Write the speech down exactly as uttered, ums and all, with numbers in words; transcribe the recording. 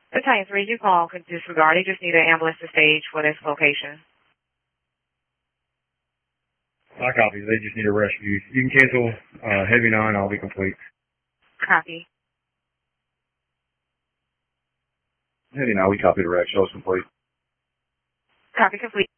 The Titans region call could disregard it. Just need an ambulance to stage for this location. I copy. They just need a rescue. You can cancel uh, Heavy nine. I'll be complete. Copy. Heavy nine, we copy the wreck. Show us complete. Copy complete.